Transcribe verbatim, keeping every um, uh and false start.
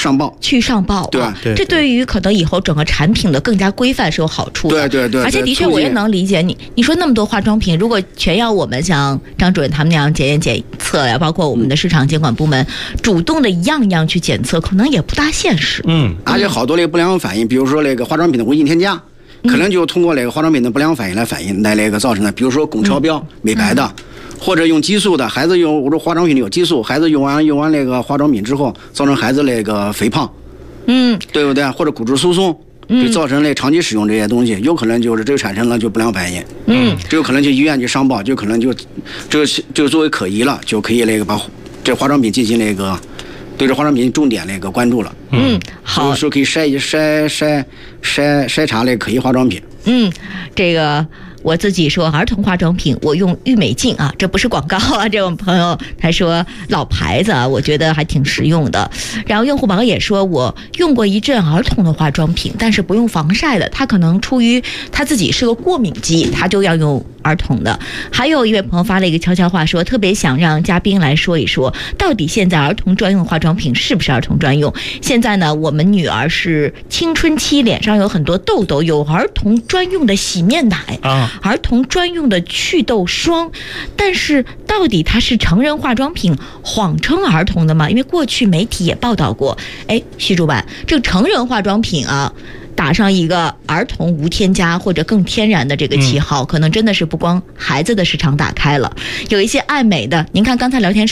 上报， 去上报， 对啊，这对于可能以后整个产品的更加规范是有好处的。 对对对， 而且的确我也能理解你，你说那么多化妆品，如果全要我们像张主任他们那样检验检测呀，包括我们的市场监管部门主动的一样一样去检测，可能也不大现实。 嗯，而且好多那个不良反应，比如说那个化妆品的违禁添加。可能就通过那个化妆品的不良反应来反应来那个造成的，比如说汞超标、嗯、美白的，嗯、或者用激素的，孩子用我说化妆品里有激素，孩子用完用完那个化妆品之后，造成孩子那个肥胖， 嗯， 对不对？或者骨质疏松，就造成那长期使用这些东西，有可能就是这个产生了就不良反应， 嗯， 这有可能去医院去上报，就可能就这个就作为可疑了，就可以那个把这化妆品进行那个。对这化妆品重点那个关注了， 嗯，好， 所以说可以筛筛筛筛筛查那个可疑化妆品。 嗯，这个我自己说儿童化妆品，我用郁美净啊，这不是广告啊，这位朋友他说老牌子啊，我觉得还挺实用的。然后用户宝也说我用过一阵儿童的化妆品，但是不用防晒的，他可能出于他自己是个过敏肌，他就要用儿童的。还有一位朋友发了一个悄悄话说，特别想让嘉宾来说一说，到底现在儿童专用化妆品是不是儿童专用？现在呢，我们女儿是青春期，脸上有很多痘痘，有儿童专用的洗面奶啊，儿童专用的祛痘霜，但是到底它是成人化妆品谎称儿童的吗？因为过去媒体也报道过，哎，徐主办，这个成人化妆品啊，打上一个儿童无添加或者更天然的这个旗号，嗯、可能真的是不光孩子的市场打开了，有一些爱美的，您看刚才聊天室